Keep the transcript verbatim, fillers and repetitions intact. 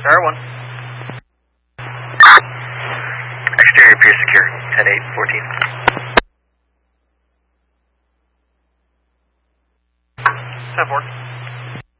Tower one. Exterior pier secure, ten eight fourteen. ten four.